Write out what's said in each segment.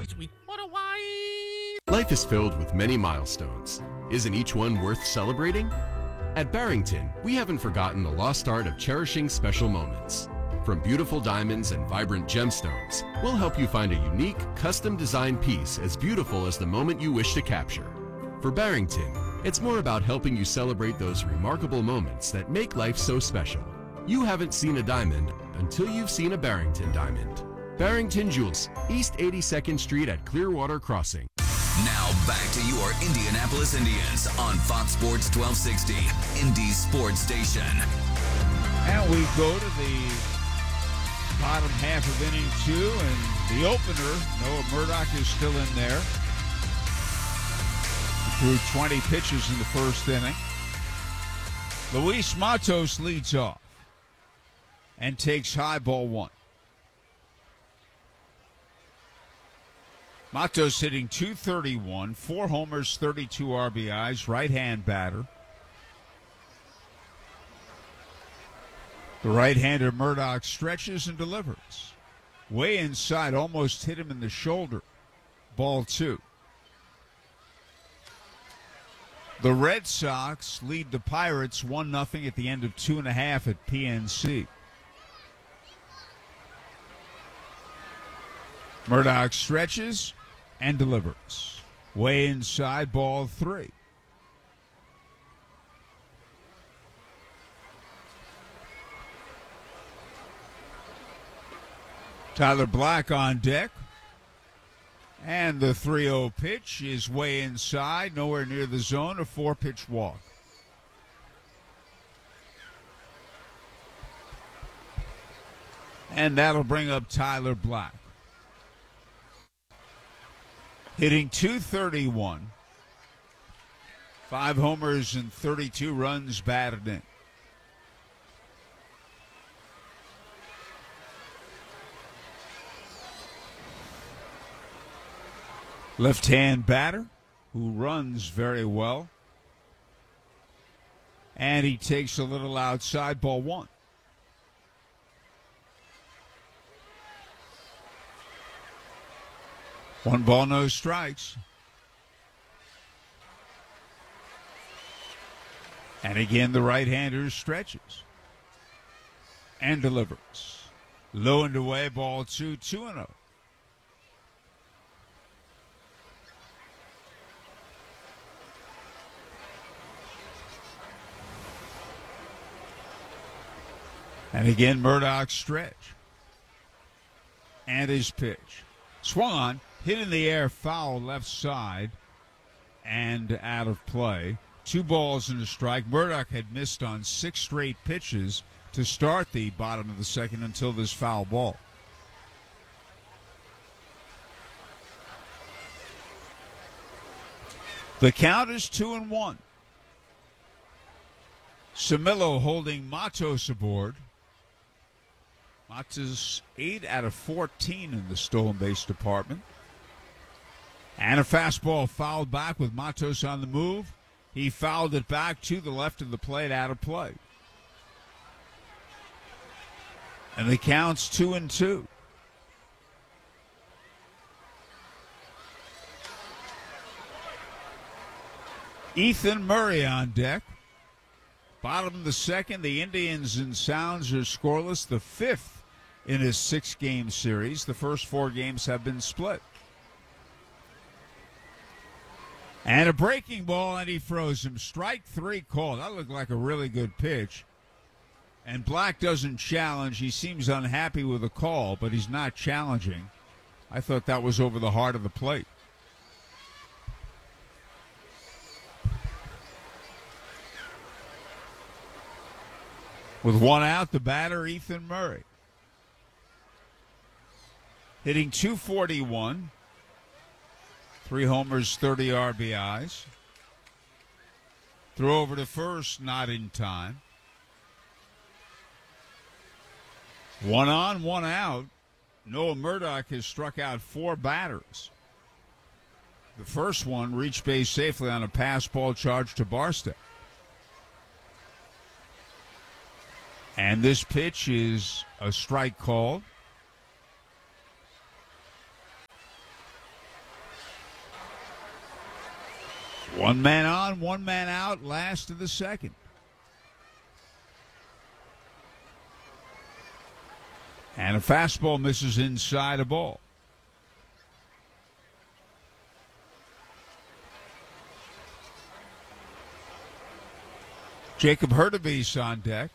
sweet. What a wine. Life is filled with many milestones. Isn't each one worth celebrating? At Barrington, we haven't forgotten the lost art of cherishing special moments. From beautiful diamonds and vibrant gemstones, we'll help you find a unique, custom-designed piece as beautiful as the moment you wish to capture. For Barrington, it's more about helping you celebrate those remarkable moments that make life so special. You haven't seen a diamond until you've seen a Barrington diamond. Barrington Jewels, East 82nd Street at Clearwater Crossing. Now back to your Indianapolis Indians on Fox Sports 1260, Indy Sports Station. And we go to the bottom half of inning 2, and the opener, Noah Murdock, is still in there. He threw 20 pitches in the first inning. Luis Matos leads off and takes high, ball 1. Matos hitting .231, 4 homers, 32 RBIs, right-hand batter. The right-hander Murdock stretches and delivers. Way inside, almost hit him in the shoulder. Ball 2. The Red Sox lead the Pirates 1-0 at the end of 2.5 at PNC. Murdock stretches and delivers. Way inside, ball 3. Tyler Black on deck. And the 3-0 pitch is way inside, nowhere near the zone, a 4-pitch walk. And that'll bring up Tyler Black. Hitting .231. 5 homers and 32 runs batted in. Left-hand batter who runs very well. And he takes a little outside, ball 1. One ball, no strikes. And again, the right-hander stretches and delivers. Low and away, ball 2, 2-0. And again, Murdock stretch. And his pitch. Swung on, hit in the air, foul left side, and out of play. 2 balls and a strike. Murdock had missed on 6 straight pitches to start the bottom of the second until this foul ball. The count is 2-1. Samillo holding Matos aboard. Matos 8 out of 14 in the stolen base department. And a fastball fouled back with Matos on the move. He fouled it back to the left of the plate, out of play. And the count's 2-2. Ethan Murray on deck. Bottom of the second, the Indians and Sounds are scoreless. The 5th in his 6-game series. The first 4 games have been split. And a breaking ball, and he froze him. Strike 3 called. That looked like a really good pitch. And Black doesn't challenge. He seems unhappy with the call, but he's not challenging. I thought that was over the heart of the plate. With 1 out, the batter, Ethan Murray. Hitting .241. 3 homers, 30 RBIs. Throw over to first, not in time. 1 on, 1 out. Noah Murdock has struck out 4 batters. The first one reached base safely on a pass ball charge to Barstow. And this pitch is a strike called. One man on, one man out, last of the second. And a fastball misses inside a ball. Jacob Hurtubise on deck.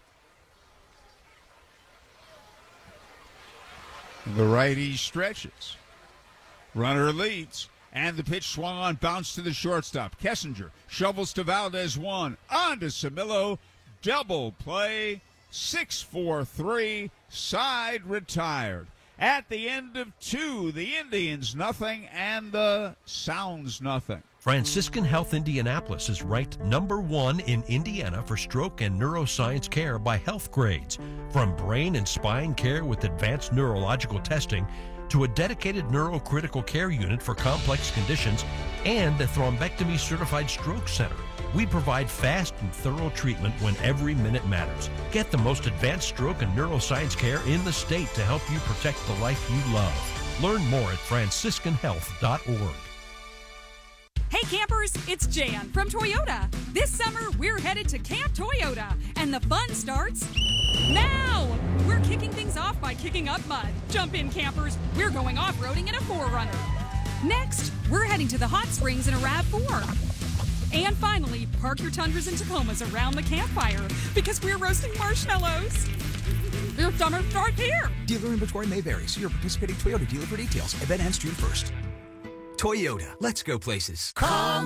And the righty stretches. Runner leads. And the pitch swung on, bounced to the shortstop. Kessinger shovels to Valdez, one. On to Camilo. Double play. 6-4-3. Side retired. At the end of two, the Indians nothing and the Sounds nothing. Franciscan Health Indianapolis is ranked #1 in Indiana for stroke and neuroscience care by Health Grades. From brain and spine care with advanced neurological testing to a dedicated neurocritical care unit for complex conditions and a thrombectomy certified stroke center. We provide fast and thorough treatment when every minute matters. Get the most advanced stroke and neuroscience care in the state to help you protect the life you love. Learn more at franciscanhealth.org. Hey campers, it's Jan from Toyota. This summer, we're headed to Camp Toyota, and the fun starts now. We're kicking things off by kicking up mud. Jump in, campers. We're going off-roading in a 4Runner. Next, we're heading to the hot springs in a RAV4. And finally, park your Tundras and Tacomas around the campfire because we're roasting marshmallows. Your summer starts here. Dealer inventory may vary. See your participating Toyota dealer for details. Event ends June 1st. Toyota. Let's go places.